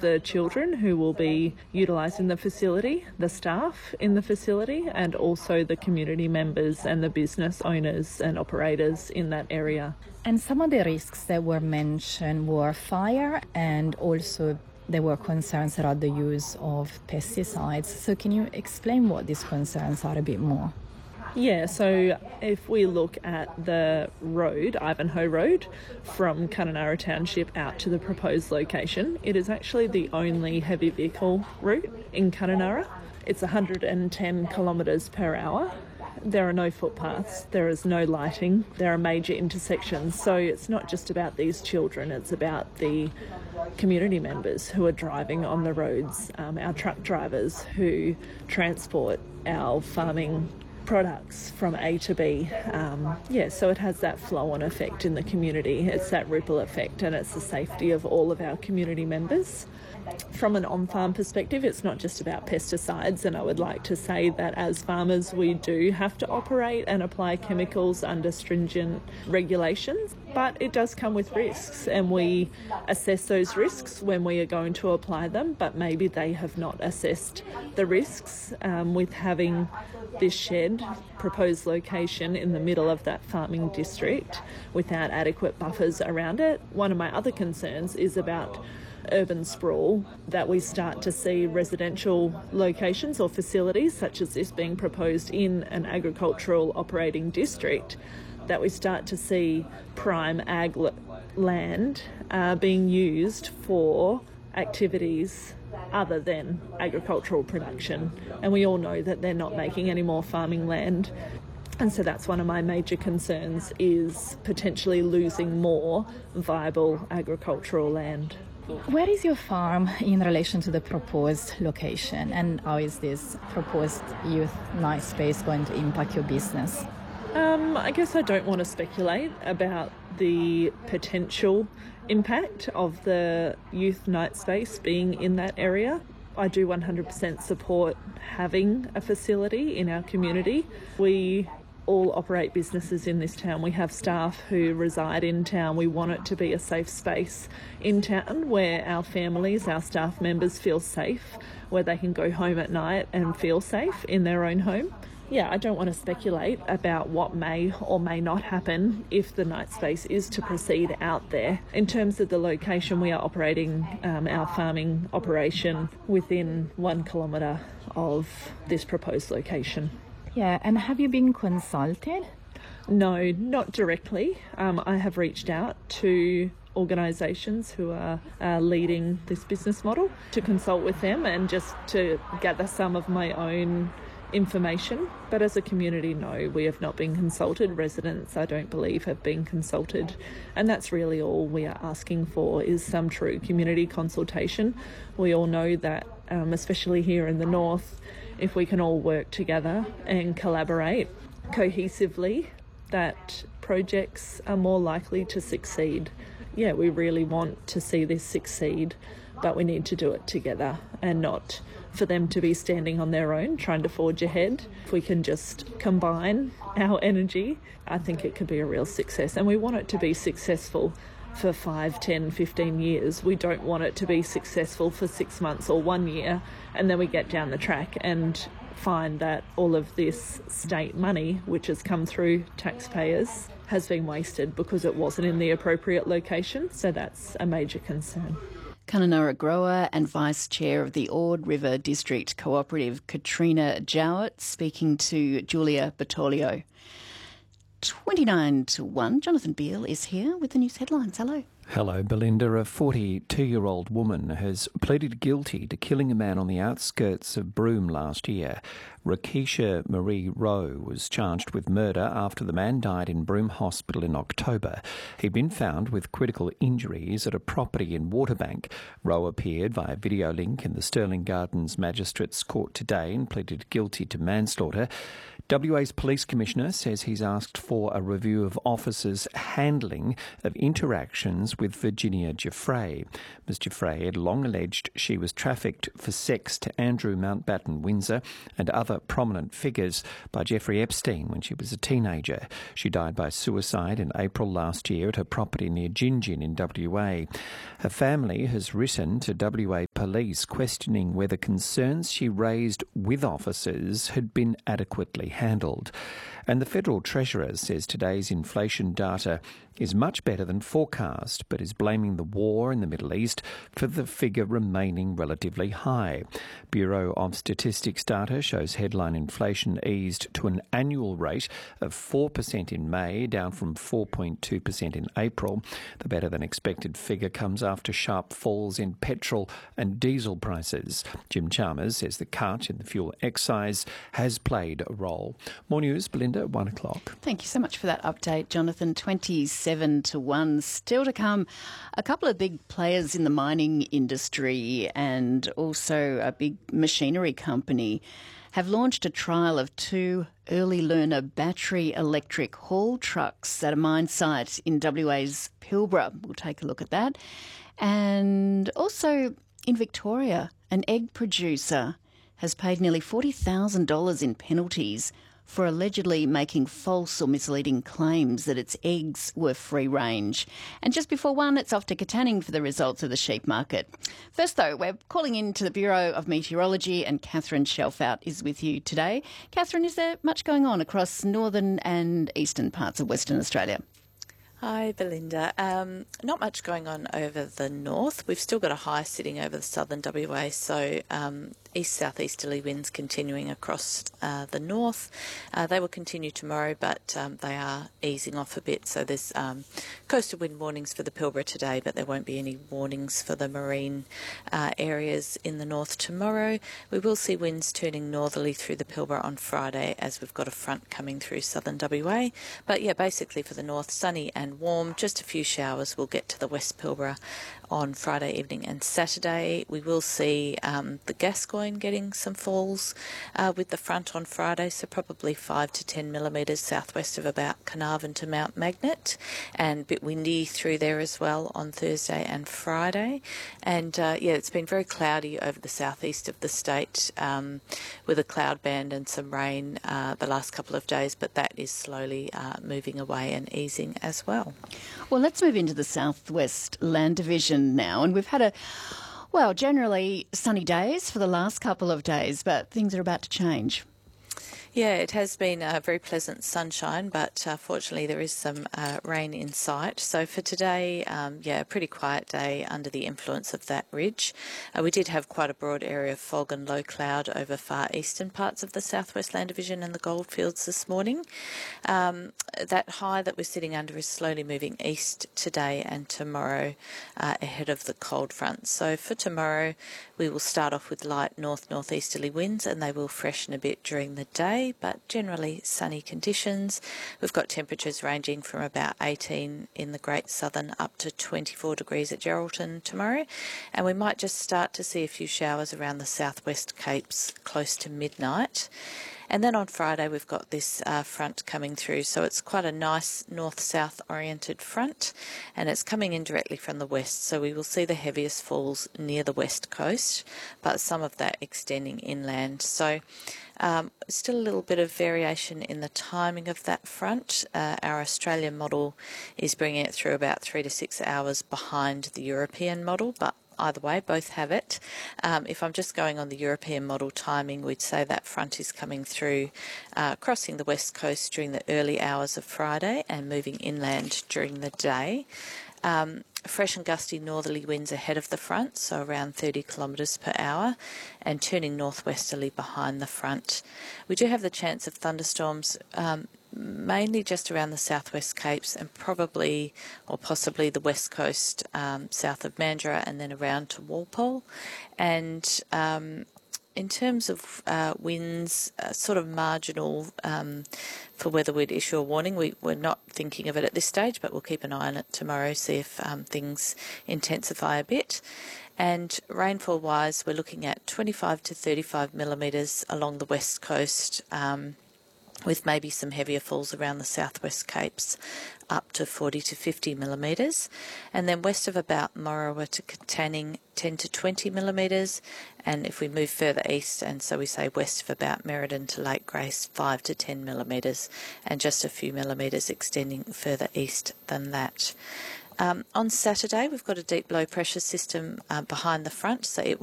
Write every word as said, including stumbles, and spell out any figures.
the children who will be utilising the facility, the staff in the facility, and also the community members and the business owners and operators in that area. And some of the risks that were mentioned were fire, and also there were concerns about the use of pesticides. So can you explain what these concerns are a bit more? Yeah, so if we look at the road, Ivanhoe Road, from Kununurra Township out to the proposed location, it is actually the only heavy vehicle route in Kununurra. It's one hundred ten kilometres per hour. There are no footpaths, there is no lighting, there are major intersections. So it's not just about these children, it's about the community members who are driving on the roads, um, our truck drivers who transport our farming products from A to B. Um, yeah, so it has that flow-on effect in the community. It's that ripple effect, and it's the safety of all of our community members. From an on-farm perspective, it's not just about pesticides, and I would like to say that as farmers we do have to operate and apply chemicals under stringent regulations, but it does come with risks, and we assess those risks when we are going to apply them, but maybe they have not assessed the risks um, with having this shed proposed location in the middle of that farming district without adequate buffers around it. One of my other concerns is about urban sprawl, that we start to see residential locations or facilities such as this being proposed in an agricultural operating district, that we start to see prime ag land uh, being used for activities other than agricultural production. And we all know that they're not making any more farming land. And so that's one of my major concerns, is potentially losing more viable agricultural land. Where is your farm in relation to the proposed location, and how is this proposed youth night space going to impact your business? Um, I guess I don't want to speculate about the potential impact of the youth night space being in that area. I do one hundred percent support having a facility in our community. We all operate businesses in this town. We have staff who reside in town. We want it to be a safe space in town where our families, our staff members feel safe, where they can go home at night and feel safe in their own home. Yeah, I don't want to speculate about what may or may not happen if the night space is to proceed out there. In terms of the location, we are operating um, our farming operation within one kilometre of this proposed location. Yeah, and have you been consulted? No, not directly. Um, I have reached out to organisations who are uh, leading this business model to consult with them and just to gather some of my own information. But as a community, no, we have not been consulted. Residents, I don't believe, have been consulted. And that's really all we are asking for, is some true community consultation. We all know that, um, especially here in the north, if we can all work together and collaborate cohesively, that projects are more likely to succeed. Yeah, we really want to see this succeed, but we need to do it together and not for them to be standing on their own trying to forge ahead. If we can just combine our energy, I think it could be a real success. And we want it to be successful for five, ten, fifteen years. We don't want it to be successful for six months or one year, and then we get down the track and find that all of this state money, which has come through taxpayers, has been wasted because it wasn't in the appropriate location. So that's a major concern. Kununurra grower and Vice Chair of the Ord River District Cooperative, Katrina Jowett, speaking to Julia Bertoglio. twenty-nine to one, Jonathan Beale is here with the news headlines. Hello. Hello, Belinda. A forty-two-year-old woman has pleaded guilty to killing a man on the outskirts of Broome last year. Rakisha Marie Rowe was charged with murder after the man died in Broome Hospital in October. He'd been found with critical injuries at a property in Waterbank. Rowe appeared via video link in the Stirling Gardens Magistrates Court today and pleaded guilty to manslaughter. W A's Police Commissioner says he's asked for a review of officers' handling of interactions with Virginia Giuffre. Miz Giuffre had long alleged she was trafficked for sex to Andrew Mountbatten Windsor and other prominent figures by Jeffrey Epstein when she was a teenager. She died by suicide in April last year at her property near Gin Gin in W A. Her family has written to W A police, questioning whether concerns she raised with officers had been adequately handled. And the Federal Treasurer says today's inflation data is much better than forecast, but is blaming the war in the Middle East for the figure remaining relatively high. Bureau of Statistics data shows headline inflation eased to an annual rate of four percent in May, down from four point two percent in April. The better-than-expected figure comes after sharp falls in petrol and diesel prices. Jim Chalmers says the cut in the fuel excise has played a role. More news, Belinda, at one o'clock. Thank you so much for that update, Jonathan. twenty-seven to one. Still to come, a couple of big players in the mining industry and also a big machinery company have launched a trial of two early learner battery electric haul trucks at a mine site in W A's Pilbara. We'll take a look at that. And also in Victoria, an egg producer has paid nearly forty thousand dollars in penalties for allegedly making false or misleading claims that its eggs were free range. And just before one, it's off to Katanning for the results of the sheep market. First, though, we're calling in to the Bureau of Meteorology, and Catherine Shelfout is with you today. Catherine, is there much going on across northern and eastern parts of Western Australia? Hi, Belinda. Um, not much going on over the north. We've still got a high sitting over the southern W A, so um, east-southeasterly winds continuing across uh, the north. Uh, they will continue tomorrow, but um, they are easing off a bit. So there's um, coastal wind warnings for the Pilbara today, but there won't be any warnings for the marine uh, areas in the north tomorrow. We will see winds turning northerly through the Pilbara on Friday as we've got a front coming through southern W A. But yeah, basically for the north, sunny and warm. Just a few showers will get to the West Pilbara on Friday evening and Saturday. We will see um, the Gascoyne getting some falls uh, with the front on Friday, so probably five to ten millimetres southwest of about Carnarvon to Mount Magnet, and a bit windy through there as well on Thursday and Friday. And uh, yeah, it's been very cloudy over the southeast of the state um, with a cloud band and some rain uh, the last couple of days, but that is slowly uh, moving away and easing as well. Well, let's move into the Southwest Land Division now, and we've had a Well, generally sunny days for the last couple of days, but things are about to change. Yeah, it has been a very pleasant sunshine, but uh, fortunately there is some uh, rain in sight. So for today, um, yeah, a pretty quiet day under the influence of that ridge. Uh, we did have quite a broad area of fog and low cloud over far eastern parts of the Southwest Land Division and the goldfields this morning. Um, that high that we're sitting under is slowly moving east today and tomorrow uh, ahead of the cold front. So for tomorrow, we will start off with light north-northeasterly winds, and they will freshen a bit during the day, but generally sunny conditions. We've got temperatures ranging from about eighteen in the Great Southern up to twenty-four degrees at Geraldton tomorrow, and we might just start to see a few showers around the southwest capes close to midnight. And then on Friday we've got this uh, front coming through, so it's quite a nice north-south oriented front, and it's coming in directly from the west, so we will see the heaviest falls near the west coast, but some of that extending inland. So um, still a little bit of variation in the timing of that front. Uh, our Australian model is bringing it through about three to six hours behind the European model, but either way, both have it. Um, if I'm just going on the European model timing, we'd say that front is coming through, uh, crossing the west coast during the early hours of Friday and moving inland during the day. Um, fresh and gusty northerly winds ahead of the front, so around thirty kilometres per hour, and turning northwesterly behind the front. We do have the chance of thunderstorms, um, mainly just around the southwest capes and probably or possibly the west coast um, south of Mandurah and then around to Walpole. And um, in terms of uh, winds, uh, sort of marginal um, for whether we'd issue a warning. We, we're not thinking of it at this stage, but we'll keep an eye on it tomorrow, see if um, things intensify a bit. And rainfall-wise, we're looking at twenty-five to thirty-five millimetres along the west coast, um, with maybe some heavier falls around the southwest capes, up to forty to fifty millimetres, and then west of about Morawa to Katanning, ten to twenty millimetres, and if we move further east, and so we say west of about Merredin to Lake Grace, five to ten millimetres, and just a few millimetres extending further east than that. Um, on Saturday, we've got a deep low pressure system uh, behind the front, so it will